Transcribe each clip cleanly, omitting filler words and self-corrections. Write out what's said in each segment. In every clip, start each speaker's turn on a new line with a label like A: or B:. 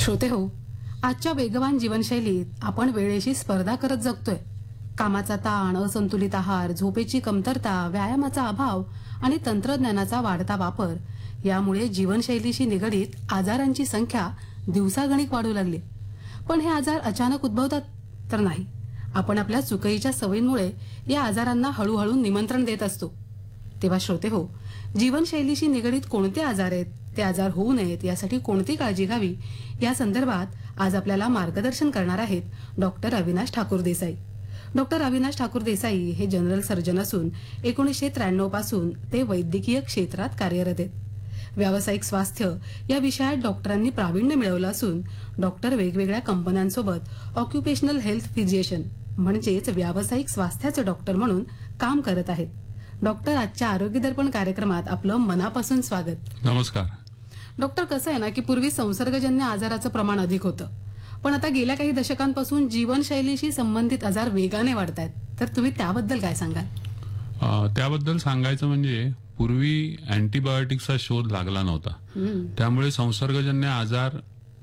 A: श्रोते हो, आजच्या वेगवान जीवनशैलीत आपण वेळेशी स्पर्धा करत जगतोय. कामाचा ताण, असंतुलित आहार, झोपेची कमतरता, व्यायामाचा अभाव आणि तंत्रज्ञानाचा वाढता वापर यामुळे जीवनशैलीशी निगडीत आजारांची संख्या दिवसागणिक वाढू लागली. पण हे आजार अचानक उद्भवतात तर नाही. आपण आपल्या चुकीच्या सवयींमुळे या आजारांना हळूहळू निमंत्रण देत असतो. तेव्हा श्रोते हो, जीवनशैलीशी निगडीत कोणते आजार आहेत, ते आजार होऊ नयेत यासाठी कोणती काळजी घ्यावी या संदर्भात आज आपल्याला मार्गदर्शन करणार आहेत डॉक्टर अविनाश ठाकूर देसाई. डॉक्टर अविनाश ठाकूर देसाई हे जनरल सर्जन असून 1993 पासून ते वैद्यकीय क्षेत्रात कार्यरत आहेत. व्यावसायिक स्वास्थ्य या विषयात डॉक्टरांनी प्रावीण्य मिळवलं असून डॉक्टर वेगवेगळ्या कंपन्यांसोबत ऑक्युपेशनल हेल्थ फिजिशियन म्हणजेच व्यावसायिक स्वास्थ्याचे डॉक्टर म्हणून काम करत आहेत. डॉक्टर, आजच्या आरोग्य दर्पण कार्यक्रमात आपलं मनापासून स्वागत.
B: नमस्कार.
A: डॉक्टर, कसं आहे ना की पूर्वी संसर्गजन्य आजाराचं प्रमाण अधिक होतं, पण आता गेल्या काही दशकांपासून जीवनशैलीशी संबंधित आजार वेगाने वाढत आहेत. तर तुम्ही त्याबद्दल काय सांगाल?
B: त्याबद्दल सांगायचं म्हणजे पूर्वी अँटीबायोटिक्सचा शोध लागला नव्हता, त्यामुळे संसर्गजन्य आजार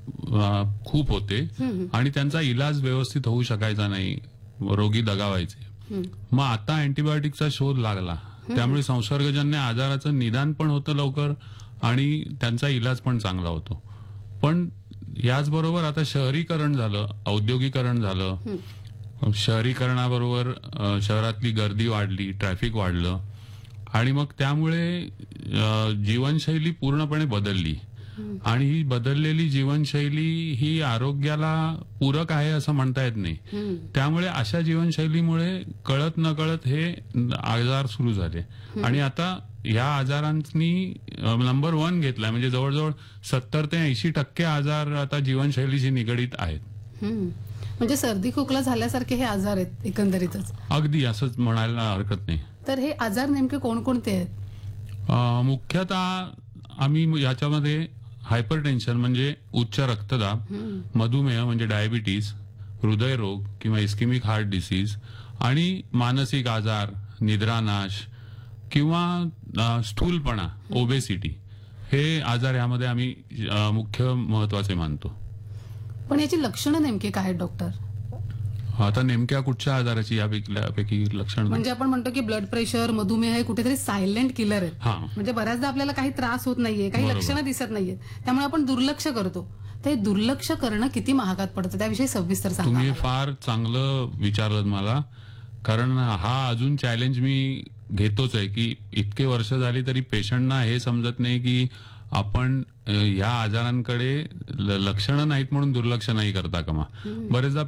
B: खूप होते आणि त्यांचा इलाज व्यवस्थित होऊ शकायचा नाही, रोगी दगावायचे. मग आता अँटीबायोटिकचा शोध लागला, त्यामुळे संसर्गजन्य आजाराचं निदान पण होतं लवकर आणि त्यांचा इलाज पण चांगला होतो. पण याचबरोबर आता शहरीकरण झालं, औद्योगिकरण झालं. शहरीकरणाबरोबर शहरातली गर्दी वाढली, ट्रॅफिक वाढलं आणि मग त्यामुळे जीवनशैली पूर्णपणे बदलली आणि ही बदललेली जीवनशैली ही आरोग्याला पूरक आहे असं म्हणता येत नाही. त्यामुळे अशा जीवनशैलीमुळे कळत नकळत हे आजार सुरू झाले आणि आता या आजारांनी नंबर 1 घेतलाय. म्हणजे जवळजवळ 70 ते 80% आजार आता जीवनशैलीशी निगडीत आहेत.
A: म्हणजे सर्दी खोकला झाल्यासारखे हे आजार आहेत एकंदरीतच.
B: अगदी असंच म्हणायला हरकत नाही.
A: तर हे आजार नेमके कोणकोणते आहेत?
B: मुख्यतः आम्ही याच्यामध्ये हायपरटेन्शन म्हणजे उच्च रक्तदाब, मधुमेह म्हणजे डायबिटीज, हृदयरोग किंवा इस्केमिक हार्ट डिसीज आणि मानसिक आजार, निद्रानाश किंवा स्थूलपणा, ओबेसिटी हे आजार यामध्ये आम्ही मुख्य महत्वाचे मानतो.
A: पण याची लक्षणं नेमकी काय आहेत डॉक्टर?
B: आता नेमक्या कुठच्या आजाराची यापैकी लक्षण?
A: म्हणजे आपण म्हणतो की ब्लड प्रेशर, मधुमेह हे कुठेतरी सायलेंट किलर आहेत. म्हणजे बऱ्याचदा आपल्याला काही त्रास होत नाहीये, काही लक्षणं दिसत नाहीये, त्यामुळे आपण दुर्लक्ष करतो. ते दुर्लक्ष करणं किती महागात पडतं त्याविषयी सविस्तर सांगा.
B: तुम्ही फार चांगलं विचारलं मला, कारण हा अजून चॅलेंज मी घेतोच आहे की इतके वर्ष झाली तरी पेशंटना हे समजत नाही की आपण या आजारांकडे लक्षणं नाहीत म्हणून दुर्लक्ष नाही करता कामा. बरेचदा